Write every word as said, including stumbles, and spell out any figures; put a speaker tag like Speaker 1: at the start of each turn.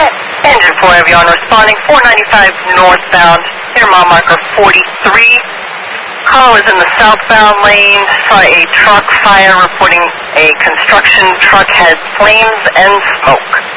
Speaker 1: Engine four Avion responding, four ninety-five northbound, near mile marker forty-three. Caller was in the southbound lane, saw a truck fire, reporting a construction truck had flames and smoke.